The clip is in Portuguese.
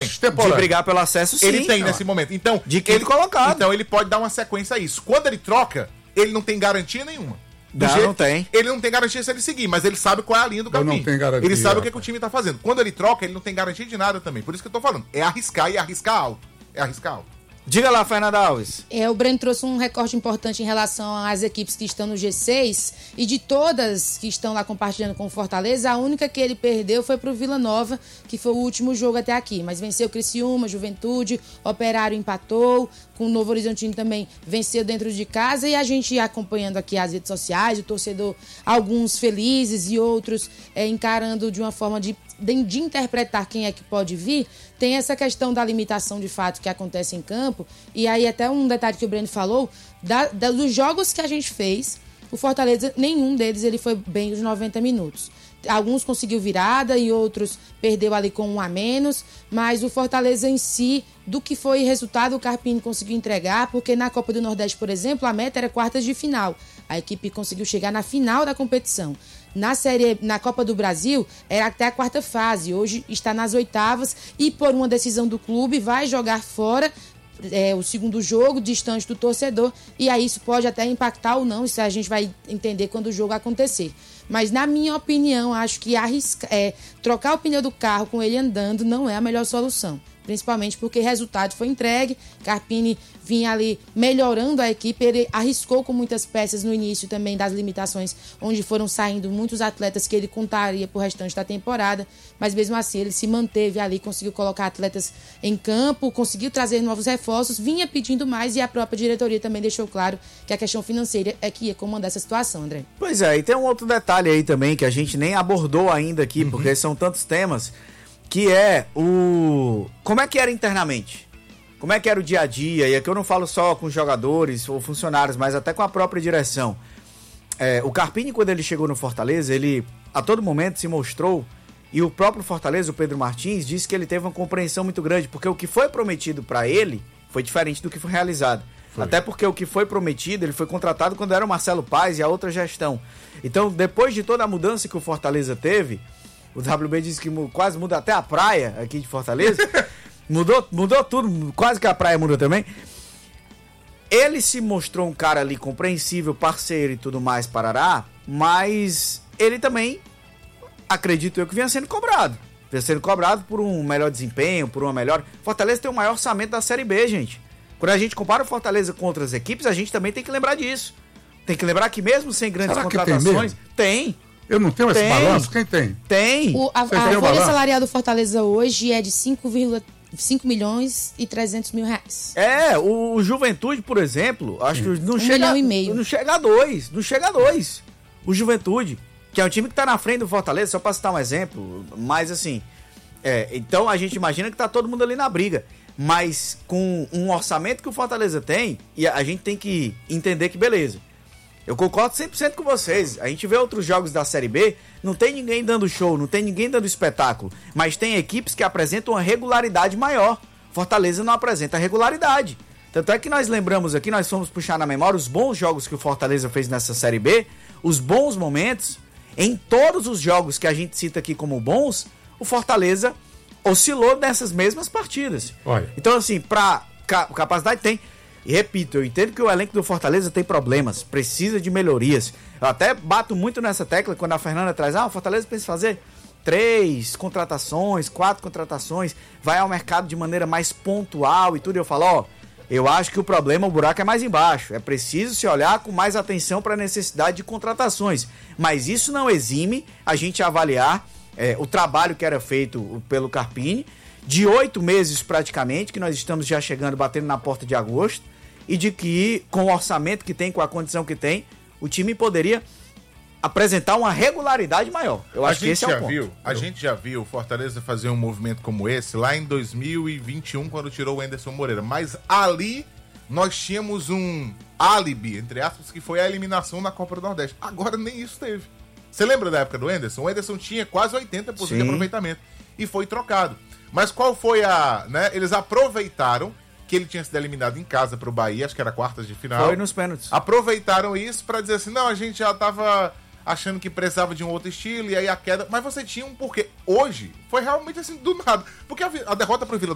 De brigar pelo acesso, sim. Ele tem nesse momento. Então, de quinto colocado. Então ele pode dar uma sequência a isso. Quando ele troca, ele não tem garantia nenhuma. Não tem. Ele não tem garantia se ele seguir, mas ele sabe qual é a linha do caminho. Não tem garantia. Ele sabe o que o time tá fazendo. Quando ele troca, ele não tem garantia de nada também. Por isso que eu tô falando. É arriscar e arriscar alto. É arriscar alto. Diga lá, Fernanda Alves. O Breno trouxe um recorte importante em relação às equipes que estão no G6, e de todas que estão lá compartilhando com o Fortaleza, a única que ele perdeu foi pro Vila Nova, que foi o último jogo até aqui, mas venceu o Criciúma, Juventude, Operário empatou, com o Novo Horizontino também venceu dentro de casa, e a gente acompanhando aqui as redes sociais, o torcedor, alguns felizes e outros encarando de uma forma de interpretar quem é que pode vir. Tem essa questão da limitação de fato que acontece em campo, e aí até um detalhe que o Breno falou, dos jogos que a gente fez, o Fortaleza, nenhum deles ele foi bem os 90 minutos. Alguns conseguiu virada e outros perdeu ali com um a menos, mas o Fortaleza em si, do que foi resultado, o Carpini conseguiu entregar, porque na Copa do Nordeste, por exemplo, a meta era quartas de final. A equipe conseguiu chegar na final da competição. Na Copa do Brasil, era até a quarta fase. Hoje está nas oitavas e, por uma decisão do clube, vai jogar fora o segundo jogo, distante do torcedor. E aí isso pode até impactar ou não, isso a gente vai entender quando o jogo acontecer. Mas, na minha opinião, acho que trocar o pneu do carro com ele andando não é a melhor solução. Principalmente porque o resultado foi entregue, Carpini vinha ali melhorando a equipe, ele arriscou com muitas peças no início também das limitações, onde foram saindo muitos atletas que ele contaria pro restante da temporada, mas mesmo assim ele se manteve ali, conseguiu colocar atletas em campo, conseguiu trazer novos reforços, vinha pedindo mais, e a própria diretoria também deixou claro que a questão financeira é que ia comandar essa situação, André. Pois é, e tem um outro detalhe aí também que a gente nem abordou ainda aqui, porque são tantos temas, que é como é que era internamente? Como é que era o dia a dia? E aqui eu não falo só com jogadores ou funcionários, mas até com a própria direção. O Carpini, quando ele chegou no Fortaleza, ele a todo momento se mostrou, e o próprio Fortaleza, o Pedro Martins, disse que ele teve uma compreensão muito grande, porque o que foi prometido para ele foi diferente do que foi realizado. Até porque o que foi prometido, ele foi contratado quando era o Marcelo Paes e a outra gestão. Então, depois de toda a mudança que o Fortaleza teve, o WB disse que quase muda até a praia aqui de Fortaleza. Mudou tudo, quase que a praia muda também. Ele se mostrou um cara ali compreensível, parceiro e tudo mais, parará, mas ele também, acredito eu, que vinha sendo cobrado. Vinha sendo cobrado por um melhor desempenho, por uma melhor... Fortaleza tem o maior orçamento da Série B, gente. Quando a gente compara o Fortaleza com outras equipes, a gente também tem que lembrar disso. Tem que lembrar que mesmo sem grandes contratações... Tem. Eu não tenho esse balanço? Quem tem? Tem. A folha salarial do Fortaleza hoje é de 5 milhões e 300 mil reais. O Juventude, por exemplo, acho que não 1,5 milhão. Não chega a 2. Não chega a 2. O Juventude, que é um time que tá na frente do Fortaleza, só pra citar um exemplo, mas assim, então a gente imagina que tá todo mundo ali na briga. Mas com um orçamento que o Fortaleza tem, e a gente tem que entender que beleza. Eu concordo 100% com vocês. A gente vê outros jogos da Série B, não tem ninguém dando show, não tem ninguém dando espetáculo, mas tem equipes que apresentam uma regularidade maior. Fortaleza não apresenta regularidade. Tanto é que nós lembramos aqui, nós fomos puxar na memória os bons jogos que o Fortaleza fez nessa Série B, os bons momentos. Em todos os jogos que a gente cita aqui como bons, o Fortaleza oscilou nessas mesmas partidas. Olha. Então, assim, capacidade tem. E repito, eu entendo que o elenco do Fortaleza tem problemas, precisa de melhorias. Eu até bato muito nessa tecla quando a Fernanda traz, o Fortaleza pensa em fazer 3 contratações, 4 contratações, vai ao mercado de maneira mais pontual e tudo. E eu falo, eu acho que o problema, o buraco é mais embaixo. É preciso se olhar com mais atenção para a necessidade de contratações. Mas isso não exime a gente avaliar o trabalho que era feito pelo Carpini, de 8 meses praticamente, que nós estamos já chegando, batendo na porta de agosto, e de que com o orçamento que tem, com a condição que tem, o time poderia apresentar uma regularidade maior. Eu acho que esse é o ponto. A gente já viu o Fortaleza fazer um movimento como esse lá em 2021, quando tirou o Anderson Moreira. Mas ali nós tínhamos um álibi, entre aspas, que foi a eliminação na Copa do Nordeste. Agora nem isso teve. Você lembra da época do Anderson? O Anderson tinha quase 80% de aproveitamento e foi trocado. Mas qual foi eles aproveitaram que ele tinha sido eliminado em casa pro Bahia, acho que era quartas de final. Foi nos pênaltis. Aproveitaram isso pra dizer assim, não, a gente já tava achando que precisava de um outro estilo, e aí a queda... Mas você tinha um porquê. Hoje, foi realmente assim, do nada. Porque a derrota pro Vila